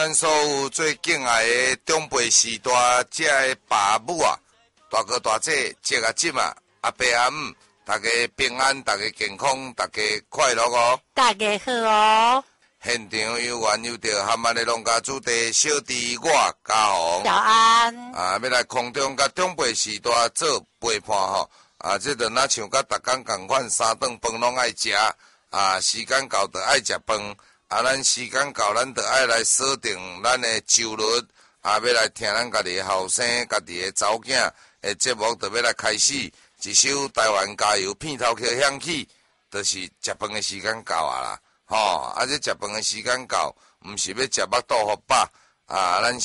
咱所有最敬爱的长辈时代，这个爸母啊，大哥大姐、姐啊姊啊、阿伯阿姆，大家平安，大家健康，大家快乐哦！ 大家好哦！ 现场有缘有着含安的农家主题小弟我嘉宏， 早安啊，要来空中甲长辈时代做陪伴吼，啊，这就若像甲逐工共款，三顿饭拢爱食，啊，时间到就爱食饭。啊，咱时间到，咱就爱来锁定咱的周日，啊，要来听咱家己的后生、家己的查某囝的节目，就要来开始一首台湾加油片头曲响起，就是食饭的时间到啊啦，吼，啊，这食饭的时间到，毋是要食肉肚互饱，啊，咱